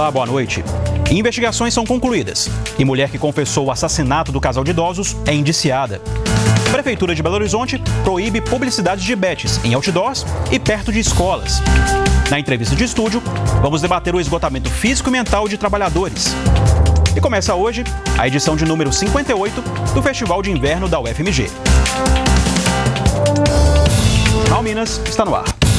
Olá, boa noite. Investigações são concluídas e mulher que confessou o assassinato do casal de idosos é indiciada. Prefeitura de Belo Horizonte proíbe publicidade de betes em outdoors e perto de escolas. Na entrevista de estúdio, vamos debater o esgotamento físico e mental de trabalhadores. E começa hoje a edição de número 58 do Festival de Inverno da UFMG. O Jornal Minas está no ar.